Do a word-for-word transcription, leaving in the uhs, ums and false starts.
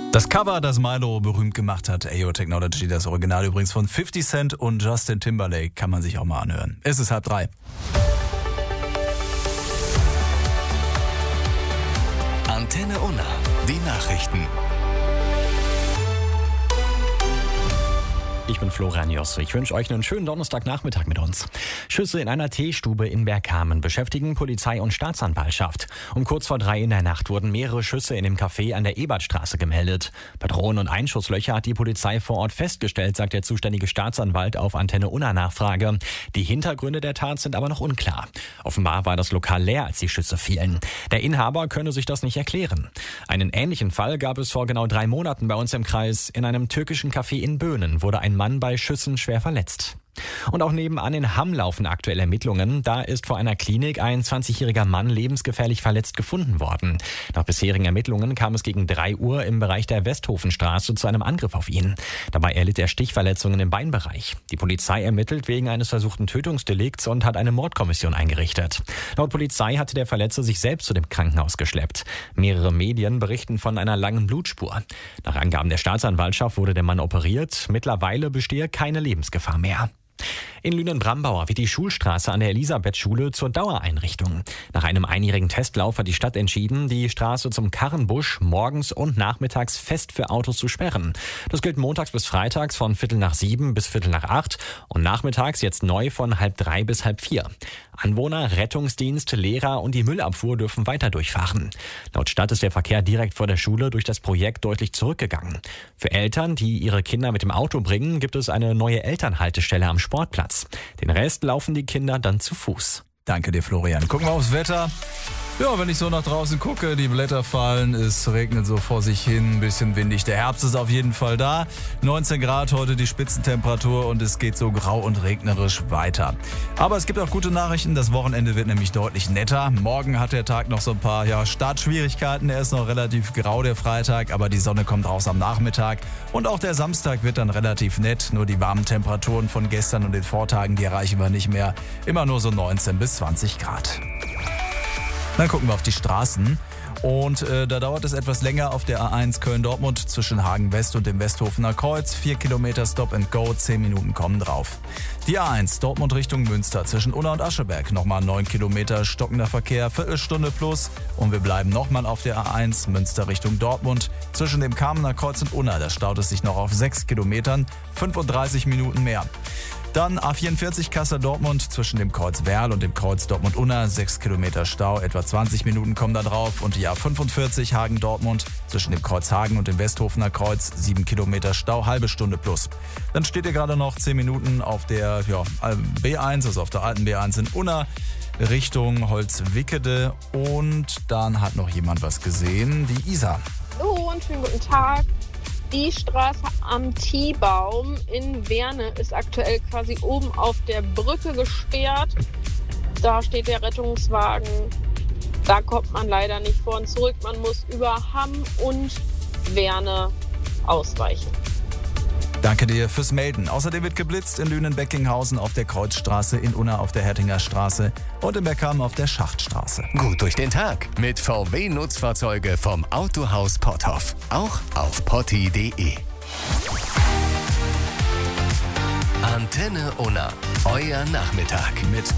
Das Cover, das Milo berühmt gemacht hat, Ayo Technology, das Original übrigens von fifty Cent und Justin Timberlake, kann man sich auch mal anhören. Es ist halb drei. Antenne Unna, die Nachrichten. Ich bin Florian Joss. Ich wünsche euch einen schönen Donnerstagnachmittag mit uns. Schüsse in einer Teestube in Bergkamen beschäftigen Polizei und Staatsanwaltschaft. Um kurz vor drei in der Nacht wurden mehrere Schüsse in dem Café an der Ebertstraße gemeldet. Patronen- und Einschusslöcher hat die Polizei vor Ort festgestellt, sagt der zuständige Staatsanwalt auf Antenne Unna Nachfrage. Die Hintergründe der Tat sind aber noch unklar. Offenbar war das Lokal leer, als die Schüsse fielen. Der Inhaber könne sich das nicht erklären. Einen ähnlichen Fall gab es vor genau drei Monaten bei uns im Kreis. In einem türkischen Café in Böhnen wurde ein Mann bei Schüssen schwer verletzt. Und auch nebenan in Hamm laufen aktuell Ermittlungen. Da ist vor einer Klinik ein zwanzigjähriger Mann lebensgefährlich verletzt gefunden worden. Nach bisherigen Ermittlungen kam es gegen drei Uhr im Bereich der Westhofenstraße zu einem Angriff auf ihn. Dabei erlitt er Stichverletzungen im Beinbereich. Die Polizei ermittelt wegen eines versuchten Tötungsdelikts und hat eine Mordkommission eingerichtet. Laut Polizei hatte der Verletzte sich selbst zu dem Krankenhaus geschleppt. Mehrere Medien berichten von einer langen Blutspur. Nach Angaben der Staatsanwaltschaft wurde der Mann operiert. Mittlerweile bestehe keine Lebensgefahr mehr. In Lünen-Brambauer wird die Schulstraße an der Elisabeth-Schule zur Dauereinrichtung. Nach einem einjährigen Testlauf hat die Stadt entschieden, die Straße zum Karrenbusch morgens und nachmittags fest für Autos zu sperren. Das gilt montags bis freitags von Viertel nach sieben bis Viertel nach acht und nachmittags jetzt neu von halb drei bis halb vier. Anwohner, Rettungsdienst, Lehrer und die Müllabfuhr dürfen weiter durchfahren. Laut Stadt ist der Verkehr direkt vor der Schule durch das Projekt deutlich zurückgegangen. Für Eltern, die ihre Kinder mit dem Auto bringen, gibt es eine neue Elternhaltestelle am Sportplatz. Den Rest laufen die Kinder dann zu Fuß. Danke dir, Florian. Gucken wir aufs Wetter. Ja, wenn ich so nach draußen gucke, die Blätter fallen, es regnet so vor sich hin, ein bisschen windig. Der Herbst ist auf jeden Fall da. neunzehn Grad heute die Spitzentemperatur und es geht so grau und regnerisch weiter. Aber es gibt auch gute Nachrichten, das Wochenende wird nämlich deutlich netter. Morgen hat der Tag noch so ein paar ja, Startschwierigkeiten. Er ist noch relativ grau, der Freitag, aber die Sonne kommt raus am Nachmittag. Und auch der Samstag wird dann relativ nett. Nur die warmen Temperaturen von gestern und den Vortagen, die erreichen wir nicht mehr. Immer nur so neunzehn bis zwanzig Grad. Dann gucken wir auf die Straßen und äh, da dauert es etwas länger auf der A eins Köln-Dortmund zwischen Hagen West und dem Westhofener Kreuz. Vier Kilometer Stop and Go, zehn Minuten kommen drauf. Die A eins Dortmund Richtung Münster zwischen Unna und Ascheberg. Nochmal neun Kilometer stockender Verkehr, Viertelstunde plus. Und wir bleiben nochmal auf der A eins Münster Richtung Dortmund zwischen dem Kamener Kreuz und Unna. Da staut es sich noch auf sechs Kilometern, fünfunddreißig Minuten mehr. Dann A vierundvierzig Kassel-Dortmund zwischen dem Kreuz Werl und dem Kreuz Dortmund-Unna. sechs Kilometer Stau, etwa zwanzig Minuten kommen da drauf. Und die A fünfundvierzig Hagen-Dortmund zwischen dem Kreuz Hagen und dem Westhofener Kreuz. sieben Kilometer Stau, halbe Stunde plus. Dann steht ihr gerade noch zehn Minuten auf der ja, B eins, also auf der alten B eins in Unna Richtung Holzwickede. Und dann hat noch jemand was gesehen, die Isa. Hallo und schönen guten Tag. Die Straße am Tiebaum in Werne ist aktuell quasi oben auf der Brücke gesperrt. Da steht der Rettungswagen. Da kommt man leider nicht vor und zurück. Man muss über Hamm und Werne ausweichen. Danke dir fürs Melden. Außerdem wird geblitzt in Lünen-Beckinghausen auf der Kreuzstraße, in Unna auf der Hertinger Straße und in Bergkamen auf der Schachtstraße. Gut durch den Tag mit V W-Nutzfahrzeuge vom Autohaus Potthoff. Auch auf potti punkt de. Antenne Unna, euer Nachmittag Mit